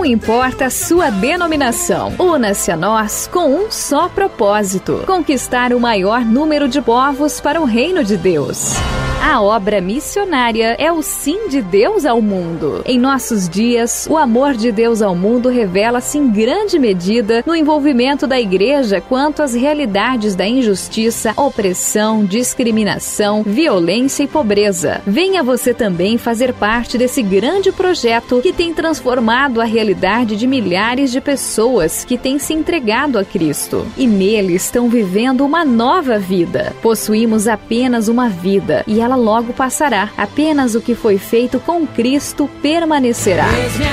importa a sua denominação, una-se a nós com um só propósito: conquistar o maior número de povos para o reino de Deus. A obra missionária é o sim de Deus ao mundo. Em nossos dias, o amor de Deus ao mundo revela-se em grande medida no envolvimento da igreja quanto às realidades da injustiça, opressão, discriminação, violência e pobreza. Venha você também fazer parte desse grande projeto que tem transformado a realidade de milhares de pessoas que têm se entregado a Cristo. E nele estão vivendo uma nova vida. Possuímos apenas uma vida e ela logo passará. Apenas o que foi feito com Cristo permanecerá.